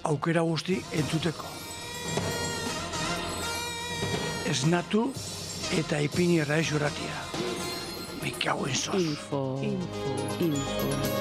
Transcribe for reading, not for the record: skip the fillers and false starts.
aukera guzti entzuteko. Esnatu eta ipini erraiz juratia. Me cago en sos. Info.